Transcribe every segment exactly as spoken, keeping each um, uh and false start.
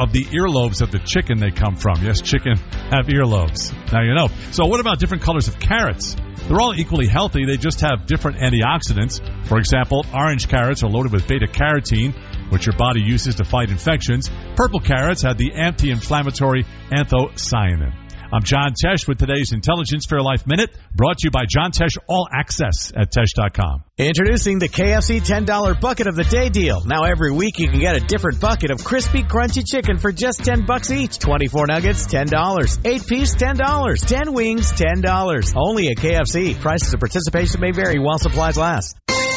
of the earlobes of the chicken they come from. Yes, chicken have earlobes. Now you know. So what about different colors of carrots? They're all equally healthy. They just have different antioxidants. For example, orange carrots are loaded with beta-carotene, which your body uses to fight infections. Purple carrots have the anti-inflammatory anthocyanin. I'm John Tesh with today's Intelligence Fair Life Minute, brought to you by John Tesh All Access at Tesh dot com. Introducing the K F C ten dollar Bucket of the Day deal. Now every week you can get a different bucket of crispy, crunchy chicken for just ten bucks each. twenty-four nuggets, ten dollars. eight piece, ten dollars. ten wings, ten dollars. Only at K F C. Prices of participation may vary while supplies last.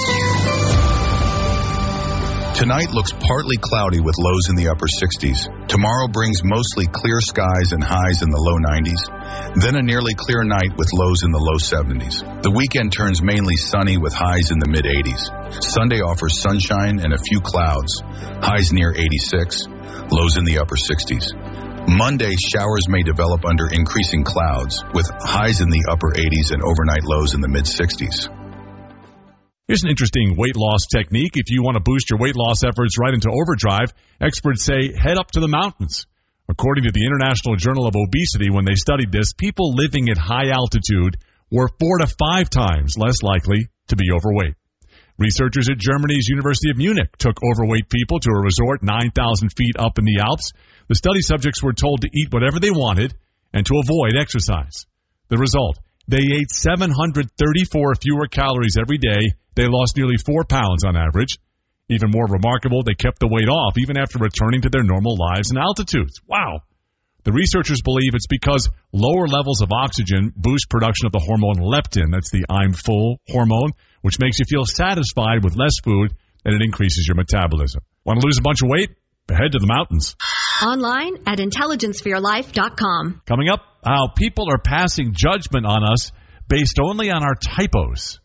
Tonight looks partly cloudy with lows in the upper sixties. Tomorrow brings mostly clear skies and highs in the low nineties. Then a nearly clear night with lows in the low seventies. The weekend turns mainly sunny with highs in the mid eighties. Sunday offers sunshine and a few clouds. Highs near eighty-six, lows in the upper sixties. Monday, showers may develop under increasing clouds with highs in the upper eighties and overnight lows in the mid sixties. Here's an interesting weight loss technique. If you want to boost your weight loss efforts right into overdrive, experts say head up to the mountains. According to the International Journal of Obesity, when they studied this, people living at high altitude were four to five times less likely to be overweight. Researchers at Germany's University of Munich took overweight people to a resort nine thousand feet up in the Alps. The study subjects were told to eat whatever they wanted and to avoid exercise. The result, they ate seven hundred thirty-four fewer calories every day. They lost nearly four pounds on average. Even more remarkable, they kept the weight off even after returning to their normal lives and altitudes. Wow. The researchers believe it's because lower levels of oxygen boost production of the hormone leptin. That's the I'm full hormone, which makes you feel satisfied with less food, and it increases your metabolism. Want to lose a bunch of weight? Head to the mountains. Online at intelligence for your life dot com. Coming up, how people are passing judgment on us based only on our typos.